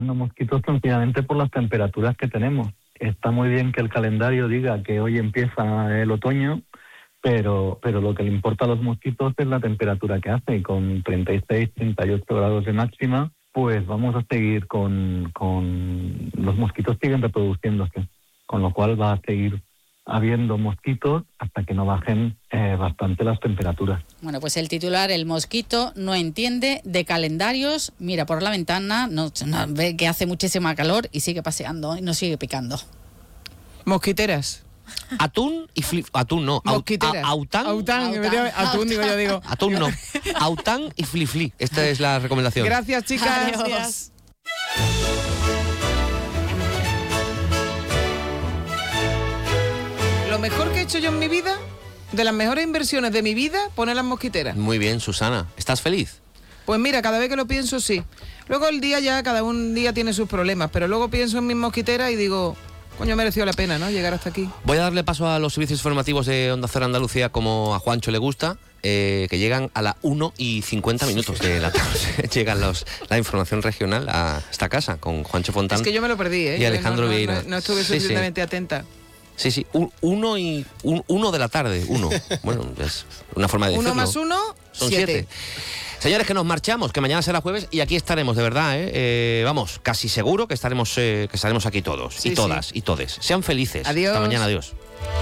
Los mosquitos sencillamente por las temperaturas que tenemos. Está muy bien que el calendario diga que hoy empieza el otoño, pero lo que le importa a los mosquitos es la temperatura que hace, y con 36, 38 grados de máxima, pues vamos a seguir con los mosquitos siguen reproduciéndose, con lo cual va a seguir habiendo mosquitos hasta que no bajen bastante las temperaturas. Bueno, pues el titular: el mosquito no entiende de calendarios, mira por la ventana, no ve que hace muchísima calor y sigue paseando y nos sigue picando. Mosquiteras. Atún y atún no. Mosquiteras. Aután. Atún, digo. Atún no. Aután y flifli. Esta es la recomendación. Gracias, chicas. Adiós. Lo mejor que he hecho yo en mi vida, de las mejores inversiones de mi vida, poner las mosquiteras. Muy bien, Susana. ¿Estás feliz? Pues mira, cada vez que lo pienso, sí. Luego el día ya, cada un día tiene sus problemas, pero luego pienso en mis mosquiteras y digo, coño, mereció la pena, ¿no?, llegar hasta aquí. Voy a darle paso a los servicios informativos de Onda Cero Andalucía, como a Juancho le gusta, que llegan a las 1:50 de la tarde. Llegan la información regional a esta casa con Juancho Fontán. Es que yo me lo perdí, y Alejandro Vieira. No estuve suficientemente atenta. Sí, 1 de la tarde, 1. Bueno, es una forma de decirlo. 1 más 1, son 7. Señores, que nos marchamos, que mañana será jueves y aquí estaremos, de verdad, vamos, casi seguro que estaremos aquí todos, sí, y todas, sí, y todes. Sean felices. Adiós. Hasta mañana, adiós.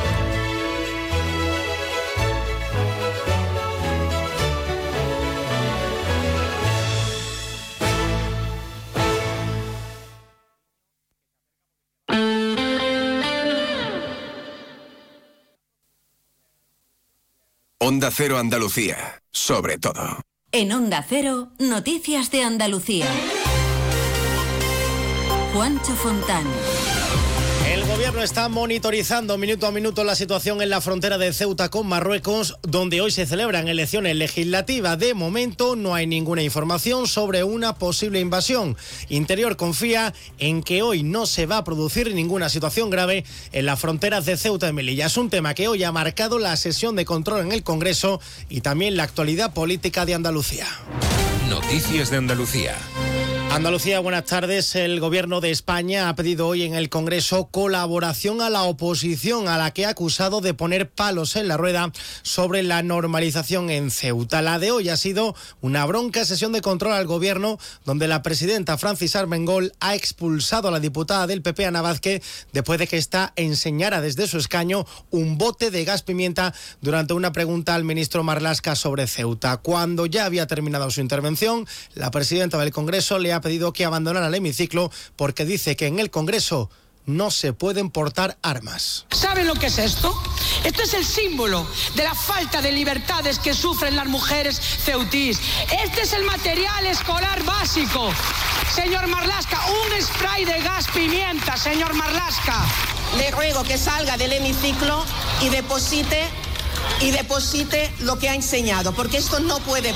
Onda Cero Andalucía, sobre todo. En Onda Cero, Noticias de Andalucía. Juancho Fontán. El gobierno está monitorizando minuto a minuto la situación en la frontera de Ceuta con Marruecos, donde hoy se celebran elecciones legislativas. De momento no hay ninguna información sobre una posible invasión. Interior confía en que hoy no se va a producir ninguna situación grave en las fronteras de Ceuta y Melilla. Es un tema que hoy ha marcado la sesión de control en el Congreso y también la actualidad política de Andalucía. Noticias de Andalucía. Andalucía, buenas tardes. El Gobierno de España ha pedido hoy en el Congreso colaboración a la oposición, a la que ha acusado de poner palos en la rueda sobre la normalización en Ceuta. La de hoy ha sido una bronca sesión de control al Gobierno, donde la presidenta Francis Armengol ha expulsado a la diputada del PP, Ana Vázquez, después de que ésta enseñara desde su escaño un bote de gas pimienta durante una pregunta al ministro Marlaska sobre Ceuta. Cuando ya había terminado su intervención, la presidenta del Congreso le ha pedido que abandonara el hemiciclo porque dice que en el Congreso no se pueden portar armas. ¿Saben lo que es esto? Esto es el símbolo de la falta de libertades que sufren las mujeres ceutís. Este es el material escolar básico. Señor Marlaska, un spray de gas pimienta, señor Marlaska. Le ruego que salga del hemiciclo y deposite lo que ha enseñado, porque esto no puede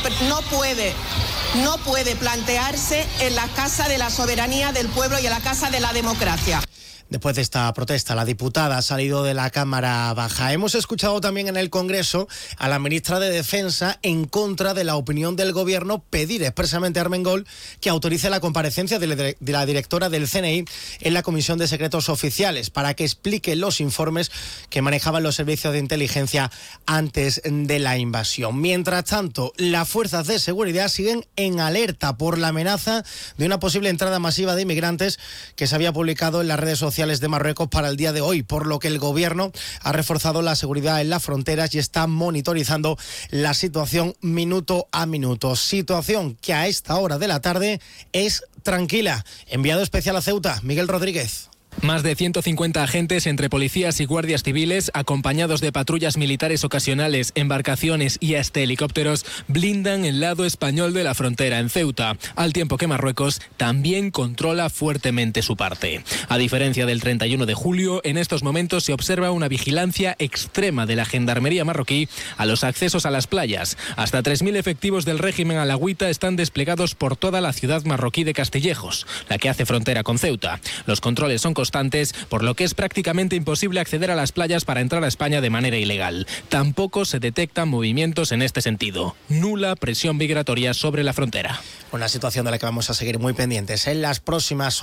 plantearse en la Casa de la Soberanía del Pueblo y en la Casa de la Democracia. Después de esta protesta, la diputada ha salido de la Cámara Baja. Hemos escuchado también en el Congreso a la ministra de Defensa, en contra de la opinión del Gobierno, pedir expresamente a Armengol que autorice la comparecencia de la directora del CNI en la Comisión de Secretos Oficiales para que explique los informes que manejaban los servicios de inteligencia antes de la invasión. Mientras tanto, las fuerzas de seguridad siguen en alerta por la amenaza de una posible entrada masiva de inmigrantes que se había publicado en las redes sociales de Marruecos para el día de hoy, por lo que el Gobierno ha reforzado la seguridad en las fronteras y está monitorizando la situación minuto a minuto. Situación que a esta hora de la tarde es tranquila. Enviado especial a Ceuta, Miguel Rodríguez. Más de 150 agentes entre policías y guardias civiles, acompañados de patrullas militares ocasionales, embarcaciones y hasta helicópteros, blindan el lado español de la frontera en Ceuta, al tiempo que Marruecos también controla fuertemente su parte. A diferencia del 31 de julio, en estos momentos se observa una vigilancia extrema de la gendarmería marroquí a los accesos a las playas. Hasta 3.000 efectivos del régimen alagüita están desplegados por toda la ciudad marroquí de Castillejos, la que hace frontera con Ceuta. Los controles son constantes, por lo que es prácticamente imposible acceder a las playas para entrar a España de manera ilegal. Tampoco se detectan movimientos en este sentido. Nula presión migratoria sobre la frontera. Una situación de la que vamos a seguir muy pendientes en las próximas